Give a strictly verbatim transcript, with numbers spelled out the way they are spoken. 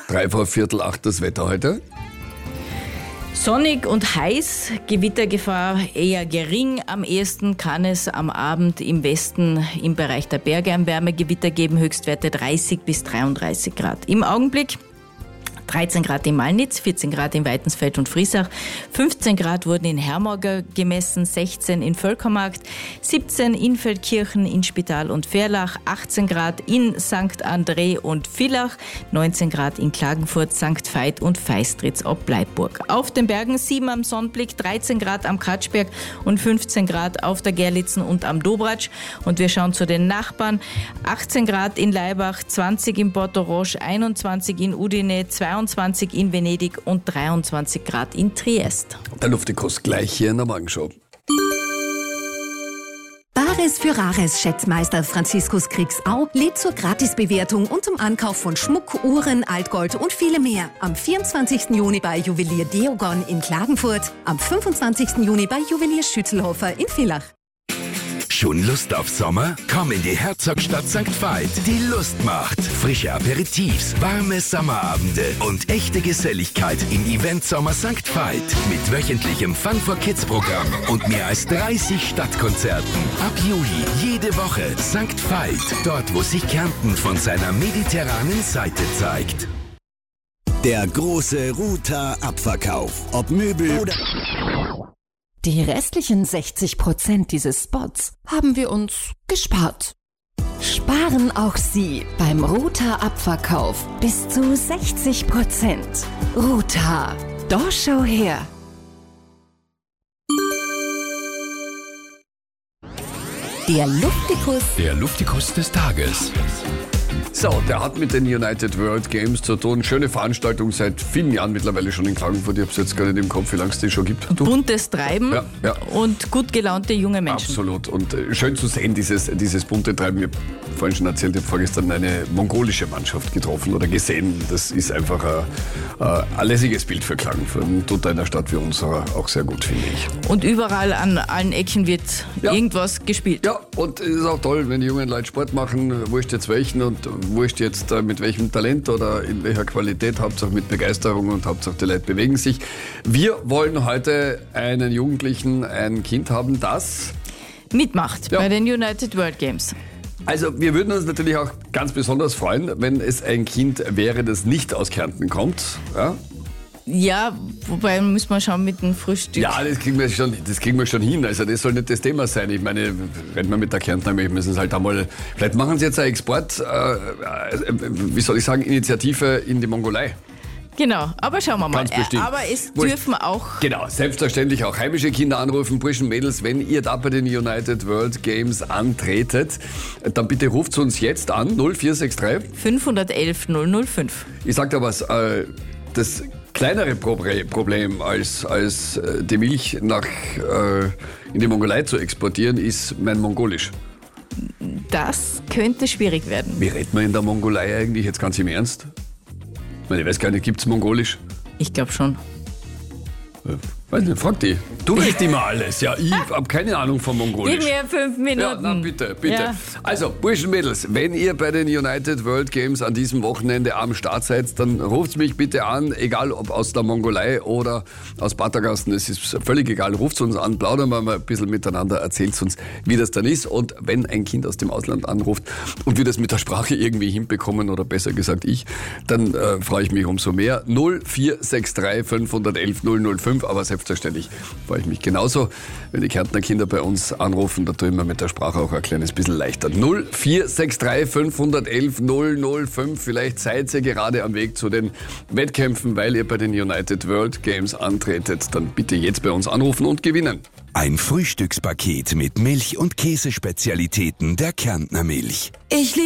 Drei vor Viertel acht das Wetter heute. Sonnig und heiß, Gewittergefahr eher gering. Am ehesten kann es am Abend im Westen im Bereich der Berge ein Wärmegewitter geben, Höchstwerte dreißig bis dreiunddreißig Grad. Im Augenblick dreizehn Grad in Malnitz, vierzehn Grad in Weitensfeld und Friesach, fünfzehn Grad wurden in Hermorger gemessen, sechzehn in Völkermarkt, siebzehn in Feldkirchen, in Spital und Verlach, achtzehn Grad in Sankt André und Villach, neunzehn Grad in Klagenfurt, Sankt Veit und Feistritz ob Bleiburg. Auf den Bergen sieben am Sonnblick, dreizehn Grad am Katschberg und fünfzehn Grad auf der Gerlitzen und am Dobratsch. Und wir schauen zu den Nachbarn. achtzehn Grad in Laibach, zwanzig in Portoroche, einundzwanzig in Udine, zweiundzwanzig in Venedig und dreiundzwanzig Grad in Triest. Der Luftikus gleich hier in der Morgenshow. Bares für Rares Schätzmeister Franziskus Kriegsau lädt zur Gratisbewertung und zum Ankauf von Schmuck, Uhren, Altgold und viele mehr. Am vierundzwanzigsten Juni bei Juwelier Deogon in Klagenfurt, am fünfundzwanzigsten Juni bei Juwelier Schützelhofer in Villach. Schon Lust auf Sommer? Komm in die Herzogstadt Sankt Veit. Die Lust macht. Frische Aperitifs, warme Sommerabende und echte Geselligkeit im Event Sommer Sankt Veit. Mit wöchentlichem Fun for Kids Programm und mehr als dreißig Stadtkonzerten. Ab Juli jede Woche Sankt Veit. Dort, wo sich Kärnten von seiner mediterranen Seite zeigt. Der große Ruta-Abverkauf. Ob Möbel oder... Die restlichen sechzig Prozent dieses Spots haben wir uns gespart. Sparen auch Sie beim Ruta-Abverkauf bis zu sechzig Prozent. Ruta, da schau her! Der Luftikus. Der Luftikus des Tages. So, der hat mit den United World Games zu tun. Schöne Veranstaltung seit vielen Jahren mittlerweile schon in Klagenfurt. Ich habe es jetzt gar nicht im Kopf, wie lange es die schon gibt. Du? Buntes Treiben Ja, ja. und gut gelaunte junge Menschen. Absolut. Und äh, schön zu sehen, dieses, dieses bunte Treiben. Ich habe vorhin schon erzählt, ich habe vorgestern eine mongolische Mannschaft getroffen oder gesehen. Das ist einfach ein, ein, ein lässiges Bild für Klagenfurt. Tut einer Stadt wie unserer auch sehr gut, finde ich. Und überall an allen Ecken wird Ja. irgendwas gespielt. Ja, und es ist auch toll, wenn die jungen Leute Sport machen, wurscht jetzt welchen und wurscht jetzt äh, mit welchem Talent oder in welcher Qualität, Hauptsache mit Begeisterung und Hauptsache die Leute bewegen sich. Wir wollen heute einen Jugendlichen, ein Kind haben, das... Mitmacht Ja. bei den United World Games. Also wir würden uns natürlich auch ganz besonders freuen, wenn es ein Kind wäre, das nicht aus Kärnten kommt. Ja, Ja, wobei müssen wir schauen mit dem Frühstück. ja das, kriegen wir schon, das kriegen wir schon hin. Also das soll nicht das Thema sein. Ich meine, reden wir mit der Kärntner, wir müssen es halt einmal... Vielleicht machen sie jetzt eine Export, äh, äh, wie soll ich sagen, Initiative in die Mongolei. Genau, aber schauen wir mal. Ganz bestimmt. Aber es Wurscht. dürfen auch... Genau, selbstverständlich auch heimische Kinder anrufen, Burschen, Mädels, wenn ihr da bei den United World Games antretet, dann bitte ruft uns jetzt an, null vier sechs drei. fünfhundertelf null null fünf. Ich sag da was, äh, das kleinere Proble- Problem als, als äh, die Milch nach, äh, in die Mongolei zu exportieren, ist mein Mongolisch. Das könnte schwierig werden. Wie redet man in der Mongolei eigentlich, jetzt ganz im Ernst? Ich meine, ich weiß gar nicht, gibt's Mongolisch? Ich glaube schon. Äh, Weiß nicht, frag die. Du weißt immer alles. Ja, ich habe keine Ahnung von Mongolisch. Gib mir fünf Minuten. Ja, na bitte, bitte. Ja. Also, Burschen, Mädels, wenn ihr bei den United World Games an diesem Wochenende am Start seid, dann ruft mich bitte an, egal ob aus der Mongolei oder aus Battergasten, es ist völlig egal. Ruft uns an, plaudern wir mal ein bisschen miteinander, erzählt uns, wie das dann ist. Und wenn ein Kind aus dem Ausland anruft und wir das mit der Sprache irgendwie hinbekommen, oder besser gesagt ich, dann äh, freue ich mich umso mehr. null vier sechs drei fünfhundertelf null null fünf, aber selbstverständlich freue ich mich genauso, wenn die Kärntner Kinder bei uns anrufen, da tun wir mit der Sprache auch ein kleines bisschen leichter. null vier sechs drei fünfhundertelf null null fünf, vielleicht seid ihr gerade am Weg zu den Wettkämpfen, weil ihr bei den United World Games antretet, dann bitte jetzt bei uns anrufen und gewinnen. Ein Frühstückspaket mit Milch- und Käsespezialitäten der Kärntner Milch. Ich